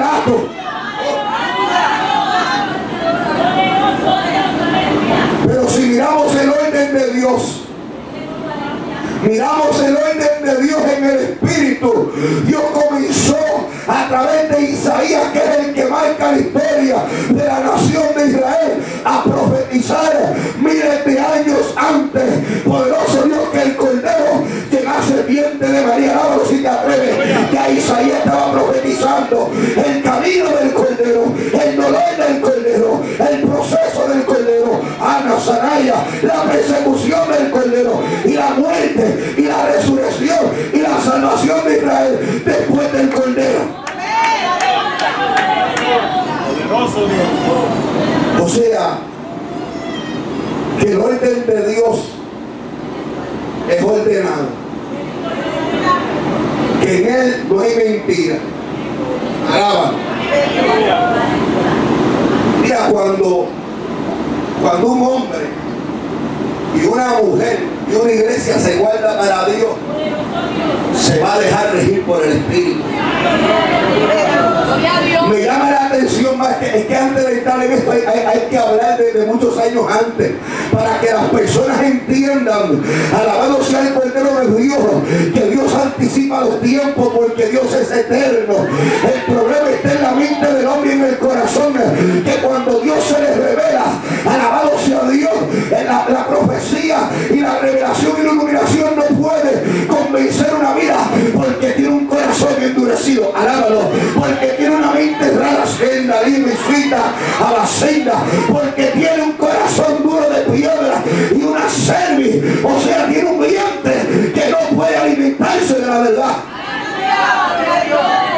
barato. Pero si miramos el orden de Dios, miramos el orden de Dios en el Espíritu, Dios comenzó a través de Isaías, que es el que marca la historia de la nación de Israel, a profetizar miles de años antes. Poderoso Dios, que el Cordero llegase el vientre de María. Ahora si te atreves, que Isaías estaba profetizando el camino del Cordero, el dolor del Cordero, el proceso del Cordero, Ana Saraya, la persecución del Cordero y la muerte y la resurrección y la salvación de Israel después del Cordero. O sea, que el orden de Dios es ordenado, que en Él no hay mentira. Alaba. Mira, cuando un hombre y una mujer y una iglesia se guarda para Dios, se va a dejar regir por el Espíritu. Me llama la atención más es que antes de estar en esto hay que hablar de muchos años antes, para que las personas entiendan, alabado sea el Cordero de Dios, que Dios anticipa los tiempos porque Dios es eterno. El problema está en la mente del hombre y en el corazón, que cuando Dios se les revela, alabado sea Dios, la profecía y la revelación y la iluminación no puede convencer una vida porque tiene un corazón endurecido. Alábalo, porque tiene una mente rara, senda, libre, frita, a la senda, porque tiene un corazón duro de piedra y una cerviz, o sea, tiene un vientre que no puede alimentarse de la verdad.